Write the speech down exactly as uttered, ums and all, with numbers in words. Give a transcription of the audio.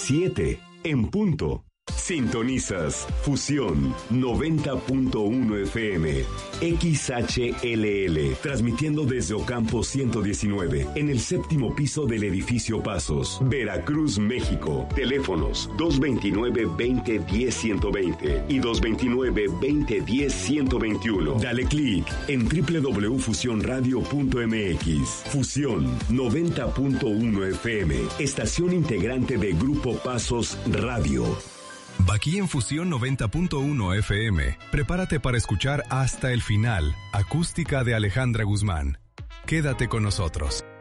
siete en punto. Sintonizas Fusión noventa punto uno F M, X H L L, transmitiendo desde Ocampo ciento diecinueve, en el séptimo piso del edificio Pasos, Veracruz, México. Teléfonos dos veintinueve, veinte, diez, ciento veinte y dos veintinueve, veinte, diez, ciento veintiuno. Dale clic en doble u doble u doble u punto fusión radio punto m x. Fusión noventa punto uno F M, estación integrante de Grupo Pasos Radio. Aquí en Fusión noventa punto uno F M, prepárate para escuchar hasta el final, Acústica de Alejandra Guzmán. Quédate con nosotros.